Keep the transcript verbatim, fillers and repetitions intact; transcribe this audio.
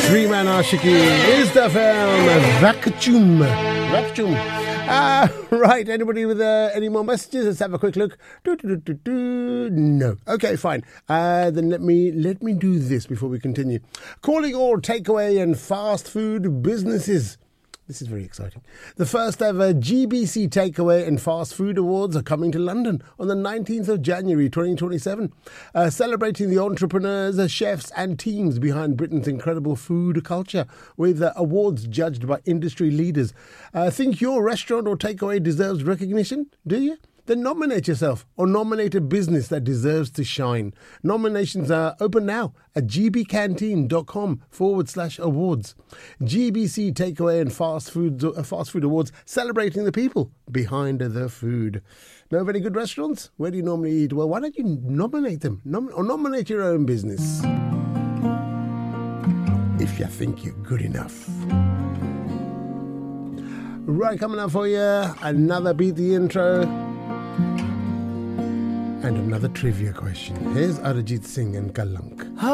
Three-man Ashiki is the film Vacuum. Vacuum. Uh, right, anybody with uh, any more messages? Let's have a quick look. Do, do, do, do, do. No. Okay, fine. Uh, then let me let me do this before we continue. Calling all takeaway and fast food businesses. This is very exciting. The first ever G B C Takeaway and Fast Food Awards are coming to London on the nineteenth of January twenty twenty-seven, uh, celebrating the entrepreneurs, uh, chefs and teams behind Britain's incredible food culture, with uh, awards judged by industry leaders. Uh, think your restaurant or takeaway deserves recognition? Do you? Then nominate yourself or nominate a business that deserves to shine. Nominations are open now at gbcanteen.com forward slash awards. G B C Takeaway and Fast Food, uh, Fast Food Awards, celebrating the people behind the food. Know of any good restaurants? Where do you normally eat? Well, why don't you nominate them? Nom- or nominate your own business if you think you're good enough. Right, coming up for you, another Beat the Intro and another trivia question. Here's Arijit Singh and Kalank.